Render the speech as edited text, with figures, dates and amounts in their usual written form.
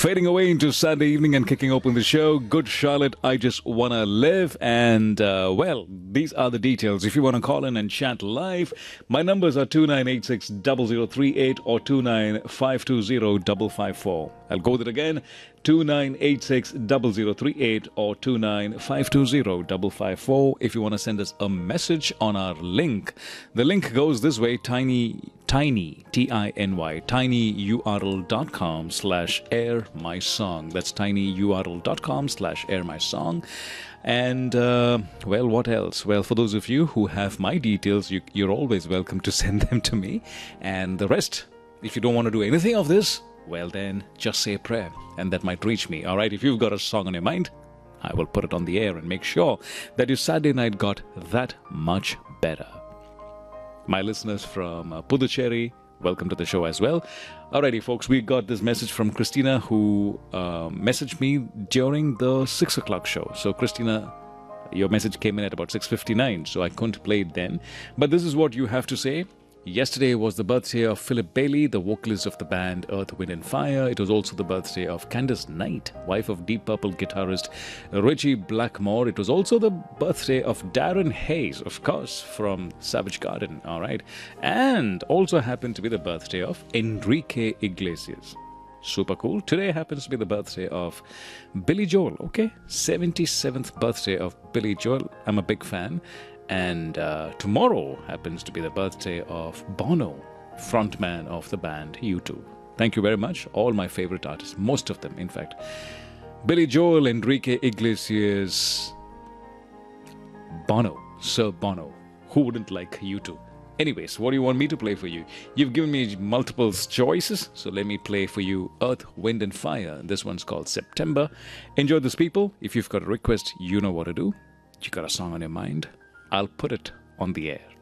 Fading away into Saturday evening and kicking open the show. Good Charlotte, I Just Wanna Live. And, well, these are the details. If you want to call in and chat live, my numbers are 2986-0038 or 29520-554. I'll go with it again. 2986-0038 or 29520-554 if you want to send us a message on our link. The link goes this way, tiny, T-I-N-Y, tinyurl.com/air my song. That's tinyurl.com/air my song. And, well, what else? Well, for those of you who have my details, you're always welcome to send them to me. And the rest, if you don't want to do anything of this, well then, just say a prayer and that might reach me. All right, if you've got a song on your mind, I will put it on the air and make sure that your Saturday night got that much better. My listeners from Puducherry, welcome to the show as well. Alrighty, folks, we got this message from Christina who messaged me during the 6 o'clock show. So, Christina, your message came in at about 6:59, so I couldn't play it then. But this is what you have to say. Yesterday was the birthday of Philip Bailey, the vocalist of the band Earth, Wind and Fire. It was also the birthday of Candace Knight, wife of Deep Purple guitarist Richie Blackmore. It was also the birthday of Darren Hayes, of course, from Savage Garden, all right? And also happened to be the birthday of Enrique Iglesias. Super cool. Today happens to be the birthday of Billy Joel, okay? 77th birthday of Billy Joel. I'm a big fan. And tomorrow happens to be the birthday of Bono, frontman of the band U2. Thank you very much. All my favorite artists, most of them, in fact. Billy Joel, Enrique Iglesias, Bono, Sir Bono. Who wouldn't like U2? Anyways, what do you want me to play for you? You've given me multiple choices, so let me play for you Earth, Wind and Fire. This one's called September. Enjoy this, people. If you've got a request, you know what to do. You got a song on your mind, I'll put it on the air.